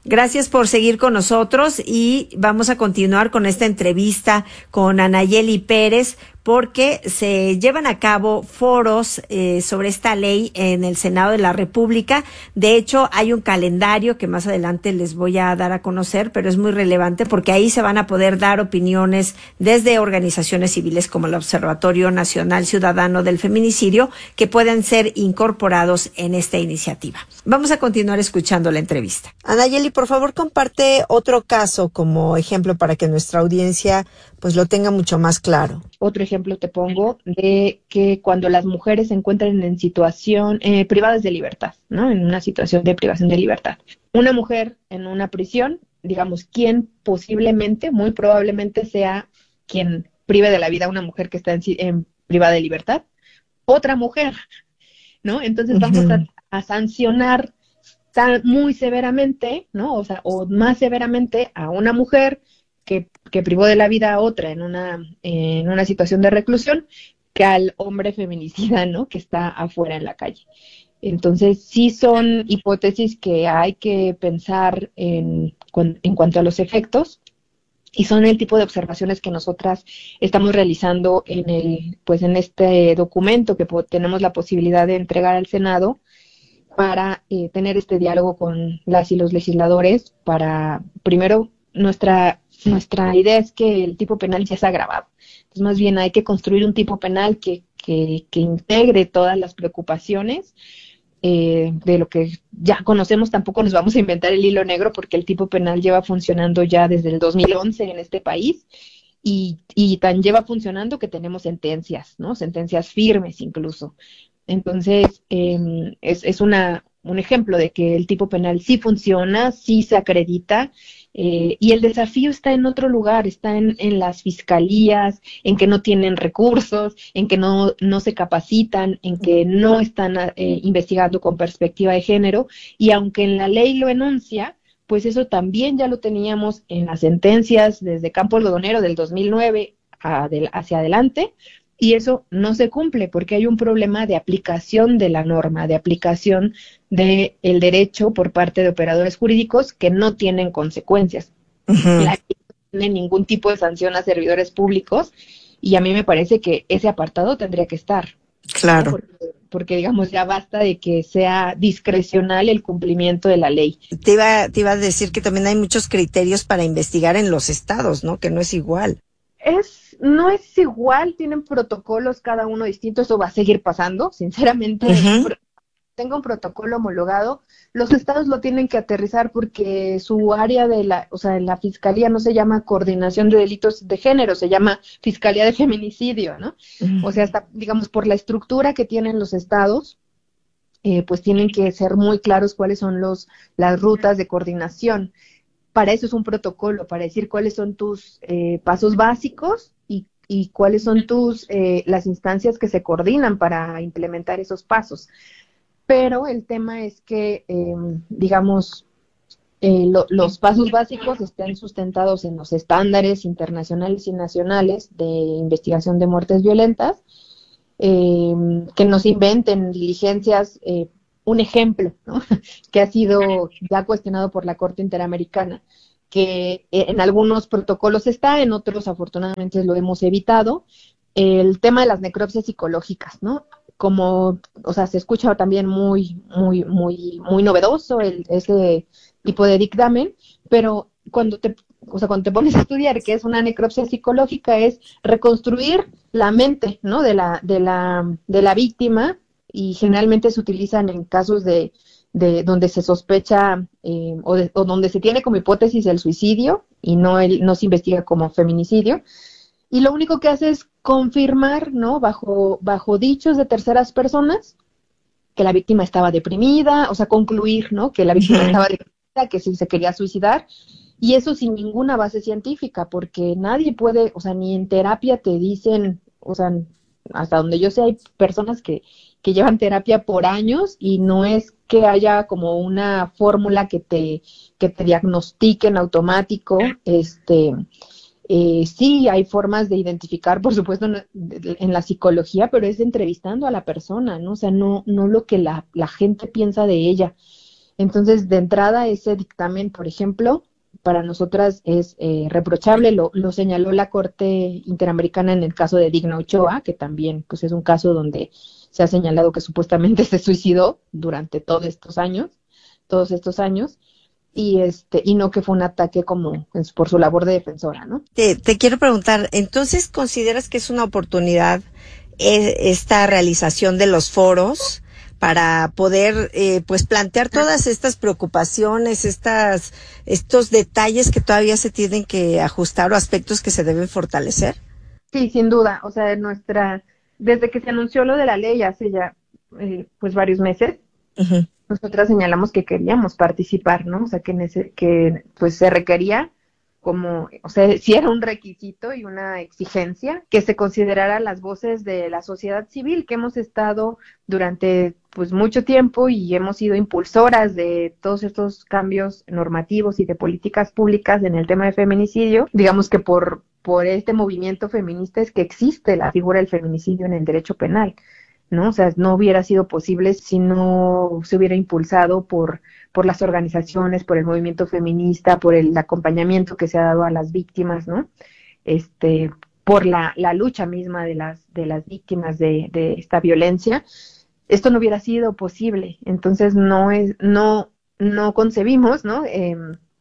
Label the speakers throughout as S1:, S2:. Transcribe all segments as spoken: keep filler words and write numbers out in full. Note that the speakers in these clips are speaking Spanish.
S1: Gracias por seguir con nosotros y vamos a continuar con esta entrevista con Anayeli Pérez, porque se llevan a cabo foros eh, sobre esta ley en el Senado de la República. De hecho, hay un calendario que más adelante les voy a dar a conocer, pero es muy relevante porque ahí se van a poder dar opiniones desde organizaciones civiles como el Observatorio Nacional Ciudadano del Feminicidio, que pueden ser incorporados en esta iniciativa. Vamos a continuar escuchando la entrevista.
S2: Anayeli, por favor, comparte otro caso como ejemplo para que nuestra audiencia pues lo tenga mucho más claro.
S3: Otro ejemplo te pongo de que cuando las mujeres se encuentran en situación eh, privadas de libertad, ¿no? En una situación de privación de libertad. Una mujer en una prisión, digamos, ¿quién posiblemente, muy probablemente sea quien prive de la vida a una mujer que está en, en privada de libertad? Otra mujer, ¿no? Entonces uh-huh. vamos a, a sancionar tan, muy severamente, ¿no? O sea, o más severamente a una mujer que, que privó de la vida a otra en una, en una situación de reclusión que al hombre feminicida, ¿no? Que está afuera en la calle. Entonces, sí son hipótesis que hay que pensar en, en cuanto a los efectos, y son el tipo de observaciones que nosotras estamos realizando en el, pues en este documento que po- tenemos la posibilidad de entregar al Senado para eh, tener este diálogo con las y los legisladores para, primero, nuestra nuestra idea es que el tipo penal ya es agravado. Entonces, más bien hay que construir un tipo penal que, que, que integre todas las preocupaciones eh, de lo que ya conocemos. Tampoco nos vamos a inventar el hilo negro porque el tipo penal lleva funcionando ya desde el dos mil once en este país y, y tan lleva funcionando que tenemos sentencias, ¿no? Sentencias firmes incluso. Entonces, eh, es, es una, un ejemplo de que el tipo penal sí funciona, sí se acredita. Eh, y el desafío está en otro lugar, está en, en las fiscalías, en que no tienen recursos, en que no, no se capacitan, en que no están eh, investigando con perspectiva de género, y aunque en la ley lo enuncia, pues eso también ya lo teníamos en las sentencias desde Campo Algodonero del dos mil nueve a del, hacia adelante, y eso no se cumple porque hay un problema de aplicación de la norma, de aplicación del derecho por parte de operadores jurídicos que no tienen consecuencias. Uh-huh. La ley no tiene ningún tipo de sanción a servidores públicos y a mí me parece que ese apartado tendría que estar.
S2: Claro.
S3: ¿No? Porque, porque, digamos, ya basta de que sea discrecional el cumplimiento de la ley.
S2: Te iba, te iba a decir que también hay muchos criterios para investigar en los estados, ¿no? Que no es igual.
S3: Es, no es igual, tienen protocolos cada uno distinto, eso va a seguir pasando, sinceramente. Uh-huh. Tenga un protocolo homologado, los estados lo tienen que aterrizar porque su área de la, o sea, la fiscalía no se llama coordinación de delitos de género, se llama fiscalía de feminicidio, ¿no? Uh-huh. O sea, hasta, digamos, por la estructura que tienen los estados, eh, pues tienen que ser muy claros cuáles son los, las rutas de coordinación. Para eso es un protocolo, para decir cuáles son tus eh, pasos básicos y, y cuáles son tus eh, las instancias que se coordinan para implementar esos pasos. Pero el tema es que, eh, digamos, eh, lo, los pasos básicos estén sustentados en los estándares internacionales y nacionales de investigación de muertes violentas, eh, que nos inventen diligencias. Eh, un ejemplo, ¿no? Que ha sido ya cuestionado por la Corte Interamericana, que en algunos protocolos está, en otros afortunadamente lo hemos evitado, el tema de las necropsias psicológicas, ¿no? Como, o sea, se escucha también muy, muy, muy, muy novedoso el, ese tipo de dictamen, pero cuando te, o sea, cuando te pones a estudiar qué es una necropsia psicológica, es reconstruir la mente, ¿no? De la, de la, de la víctima, y generalmente se utilizan en casos de, de donde se sospecha eh, o, de, o donde se tiene como hipótesis el suicidio y no, el, no se investiga como feminicidio. Y lo único que hace es confirmar, ¿no? Bajo, bajo dichos de terceras personas, que la víctima estaba deprimida, o sea, concluir, ¿no? Que la víctima estaba deprimida, que sí se quería suicidar, y eso sin ninguna base científica, porque nadie puede, o sea, ni en terapia te dicen, o sea, hasta donde yo sé hay personas que, que llevan terapia por años y no es que haya como una fórmula que te, que te diagnostique en automático, este... Eh, sí, hay formas de identificar, por supuesto, en, en la psicología, pero es entrevistando a la persona, ¿no? O sea, no, no lo que la, la gente piensa de ella. Entonces, de entrada, ese dictamen, por ejemplo, para nosotras es eh, reprochable, lo, lo señaló la Corte Interamericana en el caso de Digna Ochoa, que también pues, es un caso donde se ha señalado que supuestamente se suicidó durante todos estos años, todos estos años, y este y no que fue un ataque como es por su labor de defensora, ¿no?
S1: Te, te quiero preguntar, entonces, ¿consideras que es una oportunidad eh, esta realización de los foros para poder eh, pues plantear todas estas preocupaciones, estas estos detalles que todavía se tienen que ajustar o aspectos que se deben fortalecer?
S3: Sí, sin duda. O sea, nuestra desde que se anunció lo de la ley hace ya eh, pues varios meses, uh-huh. nosotras señalamos que queríamos participar, ¿no? O sea, que nece- que pues se requería como, o sea, si era un requisito y una exigencia que se considerara las voces de la sociedad civil, que hemos estado durante pues mucho tiempo y hemos sido impulsoras de todos estos cambios normativos y de políticas públicas en el tema de feminicidio. Digamos que por, por este movimiento feminista es que existe la figura del feminicidio en el derecho penal, ¿no? O sea, no hubiera sido posible si no se hubiera impulsado por, por las organizaciones, por el movimiento feminista, por el acompañamiento que se ha dado a las víctimas, ¿no? Este, por la, la lucha misma de las, de las víctimas de, de esta violencia, esto no hubiera sido posible. Entonces no es, no, no concebimos, ¿no? Eh,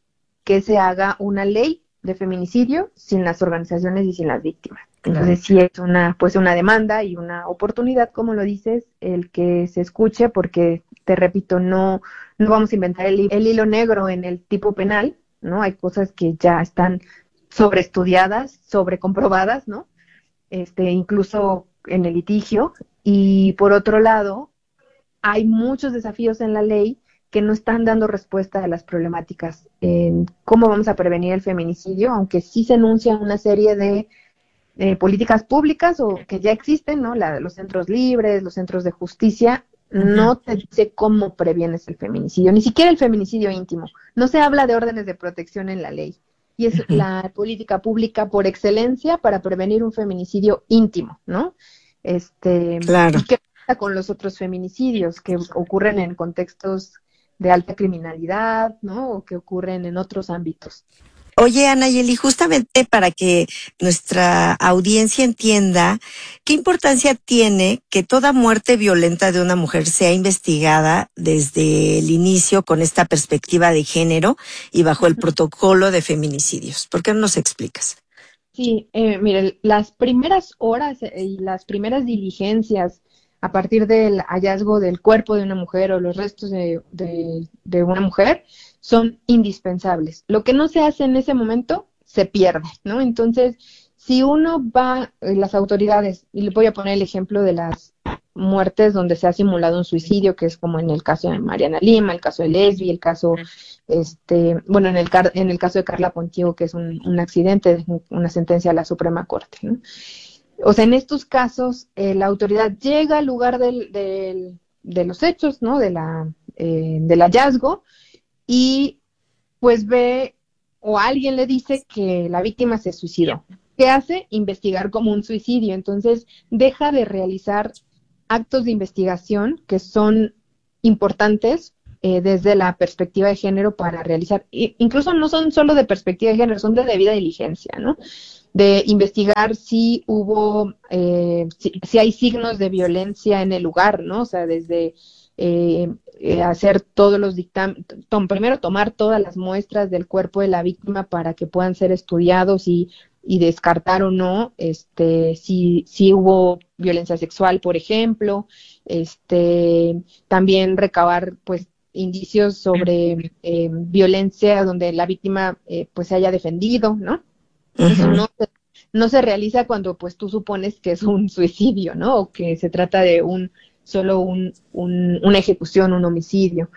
S3: que se haga una ley de feminicidio sin las organizaciones y sin las víctimas. Entonces sí es una, pues una demanda y una oportunidad, como lo dices, el que se escuche, porque te repito, no, no vamos a inventar el, el hilo negro en el tipo penal, ¿no? Hay cosas que ya están sobreestudiadas, sobrecomprobadas, ¿no? Este, incluso en el litigio. Y por otro lado, hay muchos desafíos en la ley que no están dando respuesta a las problemáticas en cómo vamos a prevenir el feminicidio, aunque sí se enuncia una serie de Eh, políticas públicas o que ya existen, ¿no? La, los centros libres, los centros de justicia, uh-huh. no te dice cómo previenes el feminicidio, ni siquiera el feminicidio íntimo. No se habla de órdenes de protección en la ley. Y es uh-huh. la política pública por excelencia para prevenir un feminicidio íntimo, ¿no? Este,
S1: claro.
S3: ¿Y qué pasa con los otros feminicidios que ocurren en contextos de alta criminalidad, ¿no? O que ocurren en otros ámbitos?
S1: Oye, Anayeli, justamente para que nuestra audiencia entienda qué importancia tiene que toda muerte violenta de una mujer sea investigada desde el inicio con esta perspectiva de género y bajo el protocolo de feminicidios. ¿Por qué no nos explicas?
S3: Sí, eh, mire, las primeras horas y las primeras diligencias a partir del hallazgo del cuerpo de una mujer o los restos de, de, de una mujer son indispensables. Lo que no se hace en ese momento se pierde, ¿no? Entonces, si uno va, las autoridades, y le voy a poner el ejemplo de las muertes donde se ha simulado un suicidio, que es como en el caso de Mariana Lima, el caso de Lesbi, el caso, este, bueno, en el, en el caso de Carla Pontigo, que es un, un accidente, una sentencia a la Suprema Corte, ¿no? O sea, en estos casos, eh, la autoridad llega al lugar del, del, de los hechos, ¿no? De la, eh, del hallazgo, y pues ve, o alguien le dice que la víctima se suicidó. ¿Qué hace? Investigar como un suicidio. Entonces, deja de realizar actos de investigación que son importantes eh, desde la perspectiva de género para realizar, e incluso no son solo de perspectiva de género, son de debida diligencia, ¿no? De investigar si hubo, eh, si, si hay signos de violencia en el lugar, ¿no? O sea, desde eh, eh, hacer todos los dictámenes, tom, primero tomar todas las muestras del cuerpo de la víctima para que puedan ser estudiados y, y descartar o no, este, si, si hubo violencia sexual, por ejemplo, este, también recabar, pues, indicios sobre eh, violencia donde la víctima, eh, pues, se haya defendido, ¿no? Eso no, no se realiza cuando pues tú supones que es un suicidio, ¿no? O que se trata de un solo un, un una ejecución, un homicidio.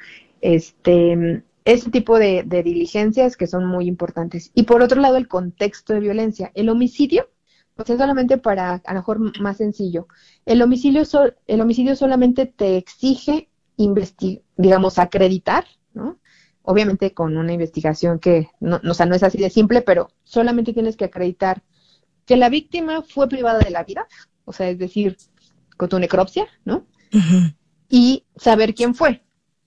S3: Este, ese tipo de, de diligencias que son muy importantes. Y por otro lado, el contexto de violencia. El homicidio, pues es solamente para, a lo mejor más sencillo, el homicidio, sol, el homicidio solamente te exige, investi- digamos, acreditar, ¿no? Obviamente con una investigación que, no, o sea, no es así de simple, pero solamente tienes que acreditar que la víctima fue privada de la vida, o sea, es decir, con tu necropsia, ¿no? Uh-huh. Y saber quién fue.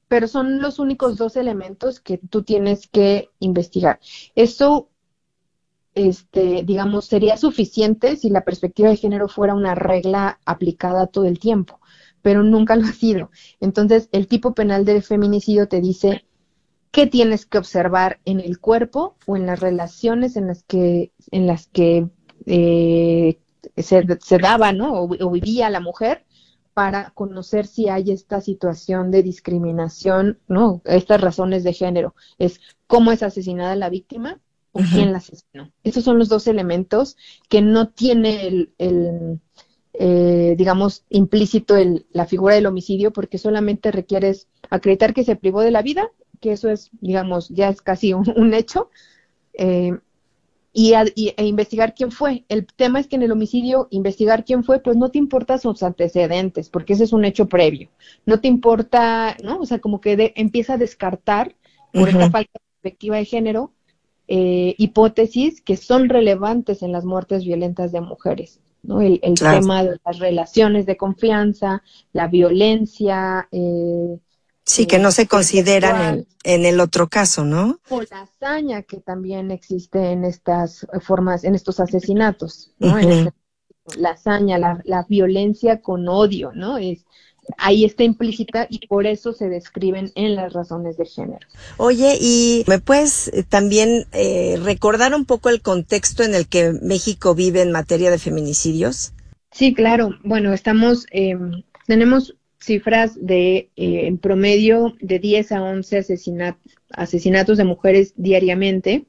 S3: pero son los únicos dos elementos que tú tienes que investigar. Eso, este, digamos, sería suficiente si la perspectiva de género fuera una regla aplicada todo el tiempo, pero nunca lo ha sido. Entonces, el tipo penal de feminicidio te dice qué tienes que observar en el cuerpo o en las relaciones en las que, en las que eh, se, se daba, ¿no? O, o vivía la mujer, para conocer si hay esta situación de discriminación, ¿no? Estas razones de género. Es cómo es asesinada la víctima o uh-huh. quién la asesinó. Esos son los dos elementos que no tiene el, el eh, digamos, implícito el, la figura del homicidio, porque solamente requieres acreditar que se privó de la vida, que eso es, digamos, ya es casi un, un hecho, eh, Y, a, y e investigar quién fue. El tema es que en el homicidio, investigar quién fue, pues no te importa sus antecedentes, porque ese es un hecho previo. No te importa, ¿no? O sea, como que de, empieza a descartar, por uh-huh. esta falta de perspectiva de género, eh, hipótesis que son relevantes en las muertes violentas de mujeres, ¿no? El, el claro. tema de las relaciones de confianza, la violencia, eh,
S2: Sí, que no se consideran en, en el otro caso, ¿no?
S3: O la hazaña que también existe en estas formas, en estos asesinatos, ¿no? Uh-huh. En este, la hazaña, la, la violencia con odio, ¿no? Es, ahí está implícita y por eso se describen en las razones de género.
S2: Oye, ¿y me puedes también eh, recordar un poco el contexto en el que México vive en materia de feminicidios?
S3: Sí, claro. Bueno, estamos, eh, tenemos cifras de, eh, en promedio, de diez a once asesinat- asesinatos de mujeres diariamente.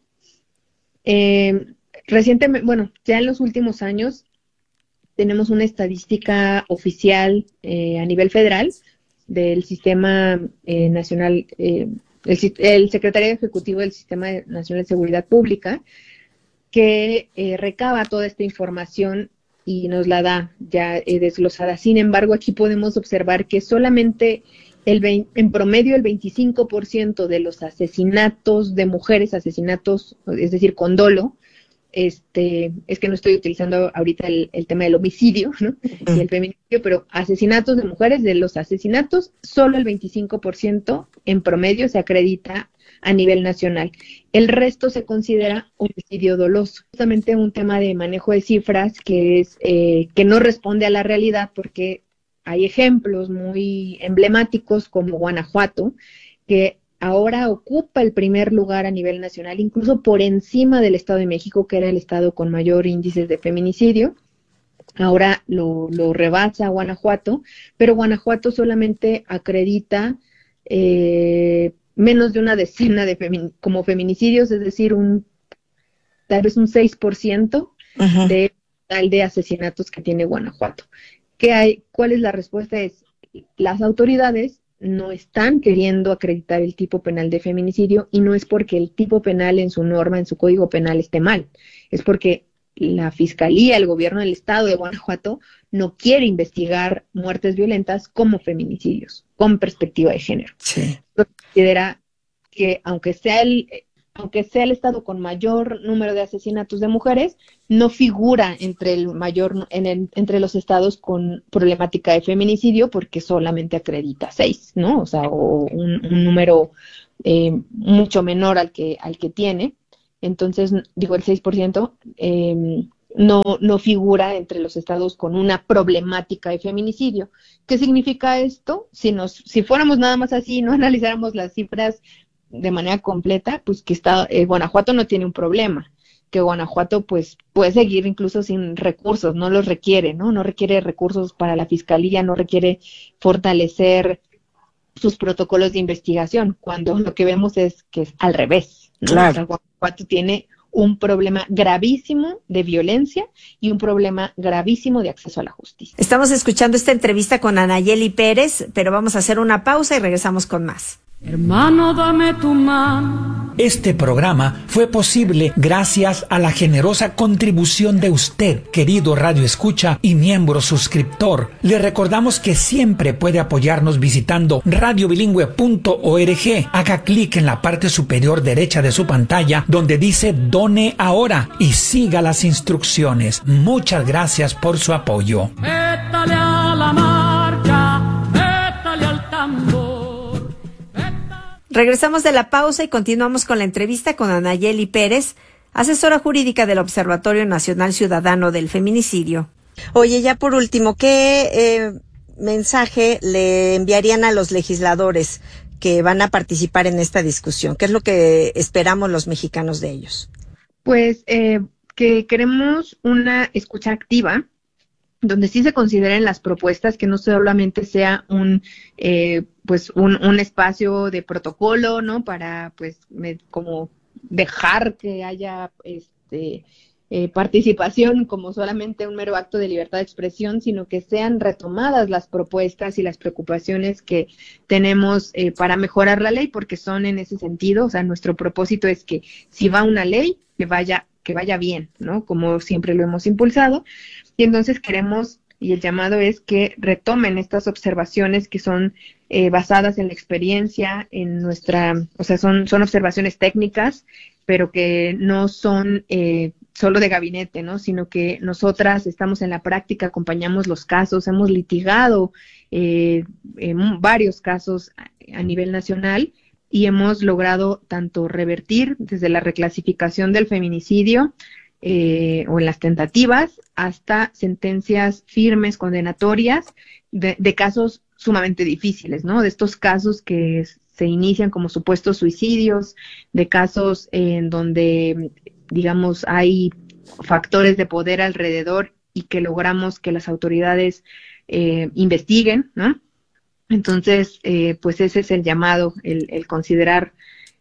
S3: Eh, recientemente, bueno, ya en los últimos años tenemos una estadística oficial eh, a nivel federal del Sistema eh, Nacional, eh, el, el Secretario Ejecutivo del Sistema Nacional de Seguridad Pública, que eh, recaba toda esta información y nos la da ya eh, desglosada. Sin embargo, aquí podemos observar que solamente el veinte, en promedio el veinticinco por ciento de los asesinatos de mujeres, asesinatos, es decir, con dolo, este, es que no estoy utilizando ahorita el, el tema del homicidio, ¿no? Uh-huh. Y el feminicidio, pero asesinatos de mujeres, de los asesinatos, solo el veinticinco por ciento en promedio se acredita a nivel nacional. El resto se considera homicidio doloso. Justamente un tema de manejo de cifras que es eh, que no responde a la realidad, porque hay ejemplos muy emblemáticos como Guanajuato, que ahora ocupa el primer lugar a nivel nacional, incluso por encima del Estado de México, que era el estado con mayor índice de feminicidio. Ahora lo, lo rebasa Guanajuato, pero Guanajuato solamente acredita eh, menos de una decena de femin- como feminicidios, es decir, un tal vez un seis por ciento uh-huh. de total de asesinatos que tiene Guanajuato. ¿Qué hay? ¿Cuál es la respuesta? Es, las autoridades no están queriendo acreditar el tipo penal de feminicidio, y no es porque el tipo penal en su norma, en su código penal esté mal, es porque la Fiscalía, el gobierno del estado de Guanajuato no quiere investigar muertes violentas como feminicidios, con perspectiva de género.
S2: Sí.
S3: Considera que aunque sea el aunque sea el estado con mayor número de asesinatos de mujeres, no figura entre el mayor en el, entre los estados con problemática de feminicidio, porque solamente acredita seis, ¿no? O sea, o un, un número eh, mucho menor al que al que tiene. Entonces, digo, el seis por ciento eh, no, no figura entre los estados con una problemática de feminicidio. ¿Qué significa esto? Si nos, si fuéramos nada más así, no analizáramos las cifras de manera completa, pues que está, eh, Guanajuato no tiene un problema, que Guanajuato pues puede seguir incluso sin recursos, no los requiere, ¿no? No requiere recursos para la fiscalía, no requiere fortalecer sus protocolos de investigación, cuando lo que vemos es que es al revés, ¿no?
S2: Claro.
S3: O sea, Guanajuato tiene un problema gravísimo de violencia y un problema gravísimo de acceso a la justicia.
S1: Estamos escuchando esta entrevista con Anayeli Pérez, pero vamos a hacer una pausa y regresamos con más.
S4: Hermano, dame tu mano. Este programa fue posible gracias a la generosa contribución de usted, querido Radio Escucha y miembro suscriptor. Le recordamos que siempre puede apoyarnos visitando radio bilingüe punto org. Haga clic en la parte superior derecha de su pantalla donde dice Done Ahora y siga las instrucciones. Muchas gracias por su apoyo. Métale a la marcha, métale al tambor.
S1: Regresamos de la pausa y continuamos con la entrevista con Anayeli Pérez, asesora jurídica del Observatorio Nacional Ciudadano del Feminicidio.
S2: Oye, ya por último, ¿qué eh, mensaje le enviarían a los legisladores que van a participar en esta discusión? ¿Qué es lo que esperamos los mexicanos de ellos?
S3: Pues eh, que queremos una escucha activa, donde sí se consideren las propuestas, que no solamente sea un eh, pues un, un espacio de protocolo, ¿no? Para pues me, como dejar que haya este eh, participación como solamente un mero acto de libertad de expresión, sino que sean retomadas las propuestas y las preocupaciones que tenemos eh, para mejorar la ley, porque son en ese sentido, o sea, nuestro propósito es que si va una ley, que vaya que vaya bien, ¿no? Como siempre lo hemos impulsado. Y entonces queremos, y el llamado es que retomen estas observaciones que son eh, basadas en la experiencia, en nuestra, o sea, son, son observaciones técnicas, pero que no son eh, solo de gabinete, ¿no? Sino que nosotras estamos en la práctica, acompañamos los casos, hemos litigado eh, en varios casos a, a nivel nacional, y hemos logrado tanto revertir desde la reclasificación del feminicidio eh, o en las tentativas hasta sentencias firmes, condenatorias de, de casos sumamente difíciles, ¿no? De estos casos que se inician como supuestos suicidios, de casos en donde, digamos, hay factores de poder alrededor y que logramos que las autoridades eh, investiguen, ¿no? Entonces, eh, pues ese es el llamado, el, el considerar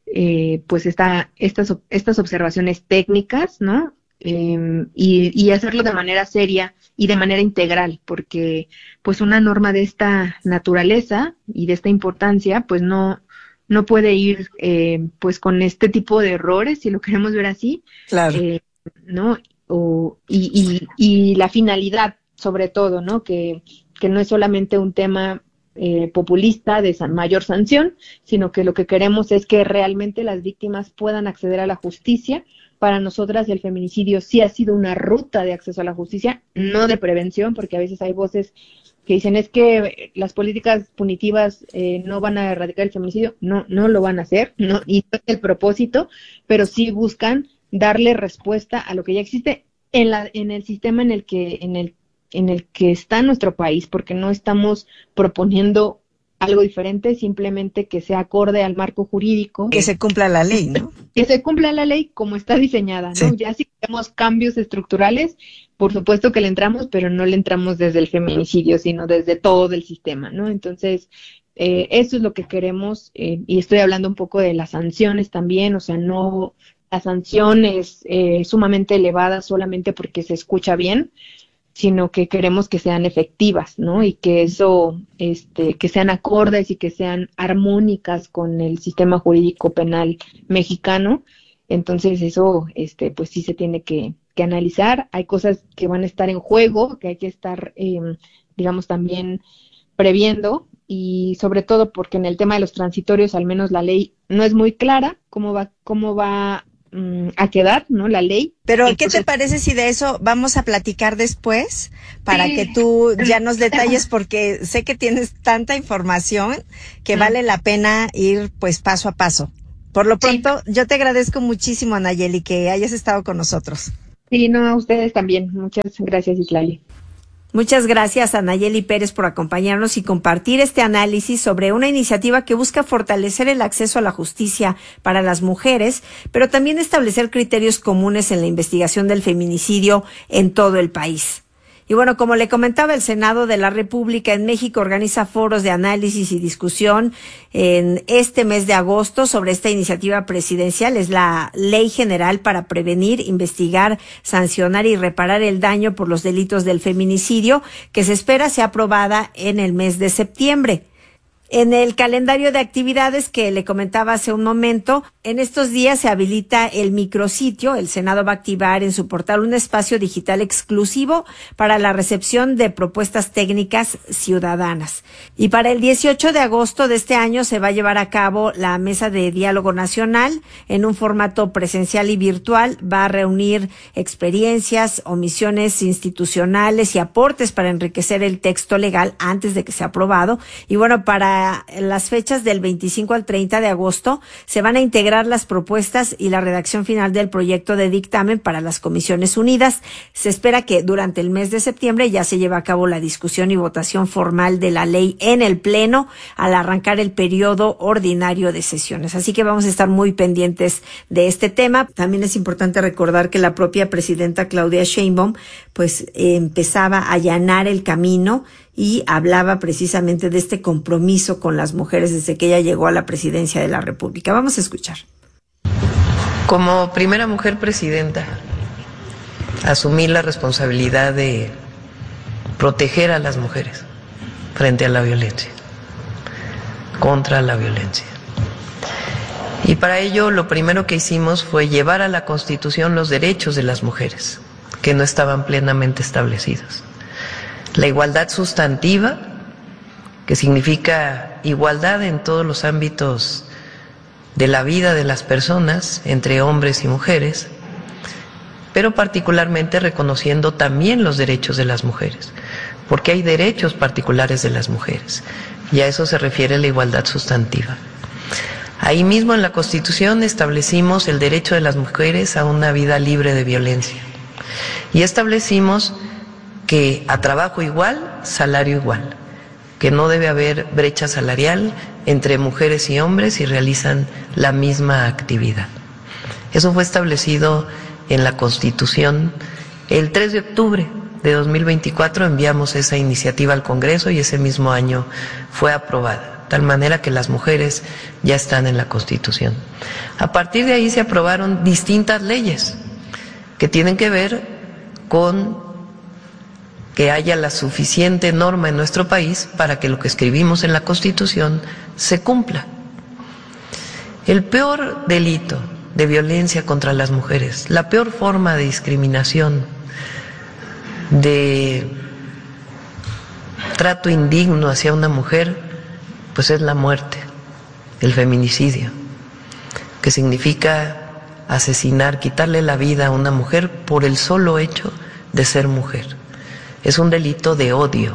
S3: eh, pues esta, estas, estas observaciones técnicas, ¿no? Eh, y, y hacerlo de manera seria y de manera integral, porque pues una norma de esta naturaleza y de esta importancia, pues no, no puede ir eh, pues con este tipo de errores, si lo queremos ver así,
S2: Claro.
S3: eh, ¿no? O, y, y, y la finalidad, sobre todo, ¿no? Que, que no es solamente un tema Eh, populista de san, mayor sanción, sino que lo que queremos es que realmente las víctimas puedan acceder a la justicia. Para nosotras el feminicidio sí ha sido una ruta de acceso a la justicia, no de prevención, porque a veces hay voces que dicen es que las políticas punitivas eh, no van a erradicar el feminicidio. No, no lo van a hacer, no, y no es el propósito, pero sí buscan darle respuesta a lo que ya existe en la en el sistema en el que en el en el que está nuestro país, porque no estamos proponiendo algo diferente, simplemente que sea acorde al marco jurídico.
S2: Que se cumpla la ley, ¿no?
S3: Que se cumpla la ley como está diseñada, ¿no? Sí. Ya si queremos cambios estructurales, por supuesto que le entramos, pero no le entramos desde el feminicidio, sino desde todo el sistema, ¿no? Entonces, eh, eso es lo que queremos, eh, y estoy hablando un poco de las sanciones también, o sea, no, la sanción es eh, sumamente elevada solamente porque se escucha bien, sino que queremos que sean efectivas, ¿no? Y que eso, este, que sean acordes y que sean armónicas con el sistema jurídico penal mexicano. Entonces eso, este, pues sí se tiene que, que analizar. Hay cosas que van a estar en juego, que hay que estar, eh, digamos, también previendo, y sobre todo porque en el tema de los transitorios, al menos la ley no es muy clara cómo va, cómo va a quedar, ¿no? La ley.
S2: Pero,
S3: Entonces,
S2: ¿qué te parece si de eso vamos a platicar después? Para sí. que tú ya nos detalles, porque sé que tienes tanta información que mm. vale la pena ir, pues, paso a paso. Por lo pronto, sí. yo te agradezco muchísimo, Anayeli, que hayas estado con nosotros.
S3: Sí, no, a ustedes también. Muchas gracias, Islali.
S1: Muchas gracias a Anayeli Pérez por acompañarnos y compartir este análisis sobre una iniciativa que busca fortalecer el acceso a la justicia para las mujeres, pero también establecer criterios comunes en la investigación del feminicidio en todo el país. Y bueno, como le comentaba, el Senado de la República en México organiza foros de análisis y discusión en este mes de agosto sobre esta iniciativa presidencial. Es la Ley General para prevenir, investigar, sancionar y reparar el daño por los delitos del feminicidio, que se espera sea aprobada en el mes de septiembre. En el calendario de actividades que le comentaba hace un momento, en estos días se habilita el micrositio. El Senado va a activar en su portal un espacio digital exclusivo para la recepción de propuestas técnicas ciudadanas. Y para el dieciocho de agosto de este año se va a llevar a cabo la Mesa de Diálogo Nacional en un formato presencial y virtual. Va a reunir experiencias, omisiones institucionales y aportes para enriquecer el texto legal antes de que sea aprobado. Y bueno, para para las fechas del veinticinco al treinta de agosto se van a integrar las propuestas y la redacción final del proyecto de dictamen para las Comisiones Unidas. Se espera que durante el mes de septiembre ya se lleve a cabo la discusión y votación formal de la ley en el Pleno al arrancar el periodo ordinario de sesiones. Así que vamos a estar muy pendientes de este tema. También es importante recordar que la propia presidenta Claudia Sheinbaum pues eh, empezaba a allanar el camino y hablaba precisamente de este compromiso con las mujeres desde que ella llegó a la presidencia de la República. Vamos a escuchar.
S5: Como primera mujer presidenta, asumí la responsabilidad de proteger a las mujeres frente a la violencia, contra la violencia. Y para ello lo primero que hicimos fue llevar a la Constitución los derechos de las mujeres, que no estaban plenamente establecidos. La igualdad sustantiva, que significa igualdad en todos los ámbitos de la vida de las personas, entre hombres y mujeres, pero particularmente reconociendo también los derechos de las mujeres, porque hay derechos particulares de las mujeres, y a eso se refiere la igualdad sustantiva. Ahí mismo en la Constitución establecimos el derecho de las mujeres a una vida libre de violencia, y establecimos que a trabajo igual, salario igual, que no debe haber brecha salarial entre mujeres y hombres si realizan la misma actividad. Eso fue establecido en la Constitución. El tres de octubre de dos mil veinticuatro enviamos esa iniciativa al Congreso y ese mismo año fue aprobada, de tal manera que las mujeres ya están en la Constitución. A partir de ahí se aprobaron distintas leyes que tienen que ver con que haya la suficiente norma en nuestro país para que lo que escribimos en la Constitución se cumpla. El peor delito de violencia contra las mujeres, la peor forma de discriminación, de trato indigno hacia una mujer, pues es la muerte, el feminicidio, que significa asesinar, quitarle la vida a una mujer por el solo hecho de ser mujer. Es un delito de odio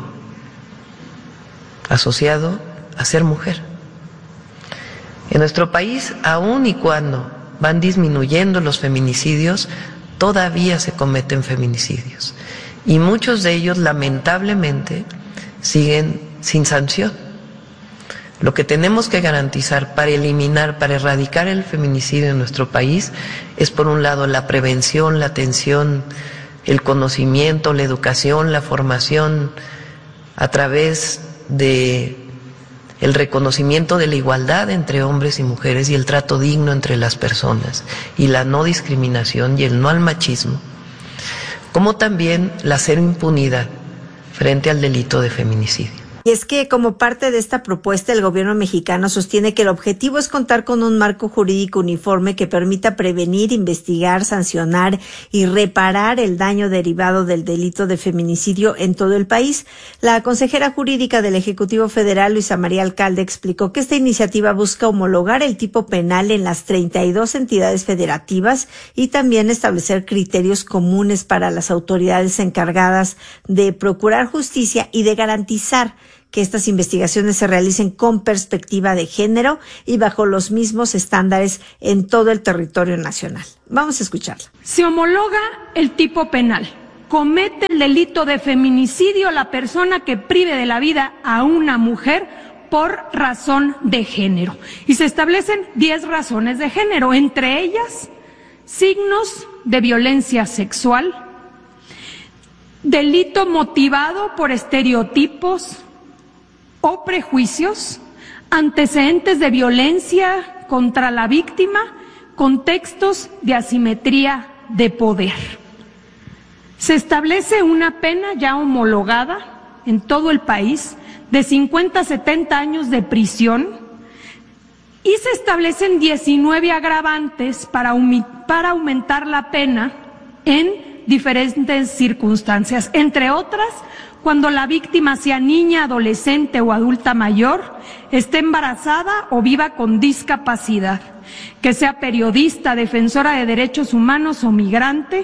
S5: asociado a ser mujer. En nuestro país, aun y cuando van disminuyendo los feminicidios, todavía se cometen feminicidios. Y muchos de ellos, lamentablemente, siguen sin sanción. Lo que tenemos que garantizar para eliminar, para erradicar el feminicidio en nuestro país es, por un lado, la prevención, la atención, el conocimiento, la educación, la formación a través de el reconocimiento de la igualdad entre hombres y mujeres y el trato digno entre las personas y la no discriminación y el no al machismo, como también la cero impunidad frente al delito de feminicidio.
S1: Y es que como parte de esta propuesta, el gobierno mexicano sostiene que el objetivo es contar con un marco jurídico uniforme que permita prevenir, investigar, sancionar y reparar el daño derivado del delito de feminicidio en todo el país. La consejera jurídica del Ejecutivo Federal, Luisa María Alcalde, explicó que esta iniciativa busca homologar el tipo penal en las treinta y dos entidades federativas y también establecer criterios comunes para las autoridades encargadas de procurar justicia y de garantizar que estas investigaciones se realicen con perspectiva de género y bajo los mismos estándares en todo el territorio nacional. Vamos a escucharla.
S6: Se homologa el tipo penal. Comete el delito de feminicidio la persona que prive de la vida a una mujer por razón de género. Y se establecen diez razones de género, entre ellas signos de violencia sexual, delito motivado por estereotipos o prejuicios, antecedentes de violencia contra la víctima, contextos de asimetría de poder. Se establece una pena ya homologada en todo el país de cincuenta a setenta años de prisión y se establecen diecinueve agravantes para, para aumentar la pena en diferentes circunstancias, entre otras, cuando la víctima sea niña, adolescente o adulta mayor, esté embarazada o viva con discapacidad, que sea periodista, defensora de derechos humanos o migrante,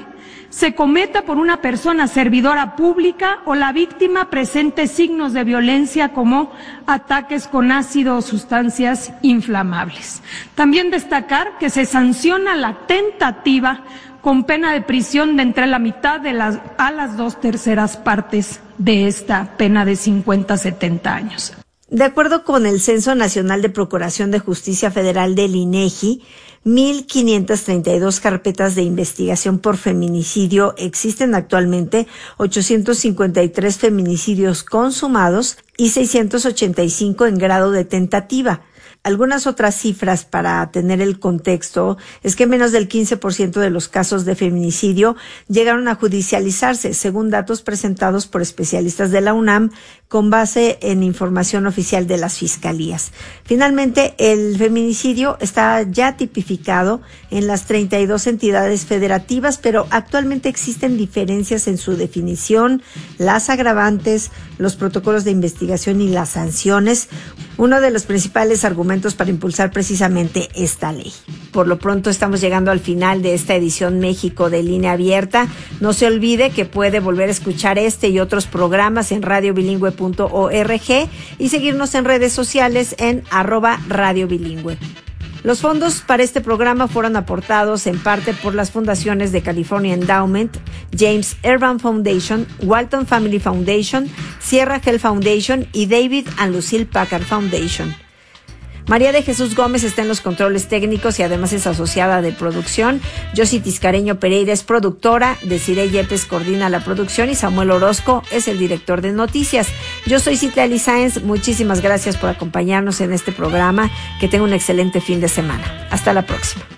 S6: se cometa por una persona servidora pública o la víctima presente signos de violencia como ataques con ácido o sustancias inflamables. También destacar que se sanciona la tentativa con pena de prisión de entre la mitad de las, a las dos terceras partes de esta pena de cincuenta a setenta años.
S1: De acuerdo con el Censo Nacional de Procuración de Justicia Federal del INEGI, mil quinientas treinta y dos carpetas de investigación por feminicidio existen actualmente, ochocientos cincuenta y tres feminicidios consumados y seiscientos ochenta y cinco en grado de tentativa. Algunas otras cifras para tener el contexto es que menos del quince por ciento de los casos de feminicidio llegaron a judicializarse, según datos presentados por especialistas de la UNAM con base en información oficial de las fiscalías. Finalmente, el feminicidio está ya tipificado en las treinta y dos entidades federativas, pero actualmente existen diferencias en su definición, las agravantes, los protocolos de investigación y las sanciones, uno de los principales argumentos para impulsar precisamente esta ley. Por lo pronto estamos llegando al final de esta edición México de Línea Abierta. No se olvide que puede volver a escuchar este y otros programas en radio bilingüe punto org y seguirnos en redes sociales en arroba Radio Bilingüe. Los fondos para este programa fueron aportados en parte por las fundaciones de California Endowment, James Urban Foundation, Walton Family Foundation, Sierra Health Foundation y David and Lucille Packard Foundation. María de Jesús Gómez está en los controles técnicos y además es asociada de producción. Yossi Tiscareño Pereira es productora, Desiree Yepes coordina la producción y Samuel Orozco es el director de noticias. Yo soy Citlali Sáenz, muchísimas gracias por acompañarnos en este programa. Que tenga un excelente fin de semana. Hasta la próxima.